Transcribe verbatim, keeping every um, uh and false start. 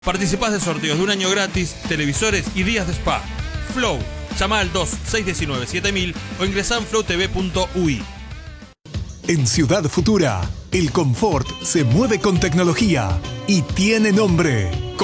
Participás de sorteos de un año gratis, televisores y días de spa. Flow. Llama al dos seis uno nueve siete mil o ingresá en flow t v punto u i. En Ciudad Futura, el confort se mueve con tecnología y tiene nombre.